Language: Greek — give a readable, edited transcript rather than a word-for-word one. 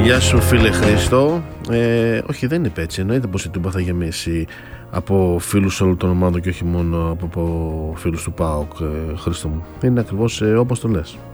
Γεια σου φίλε Χρήστο. Όχι, δεν είναι έτσι. Εννοείται πως η Τούμπα θα γεμίσει από φίλους όλων των ομάδων και όχι μόνο από φίλους του ΠΑΟΚ, Χρήστο μου. Είναι ακριβώς όπως το λες.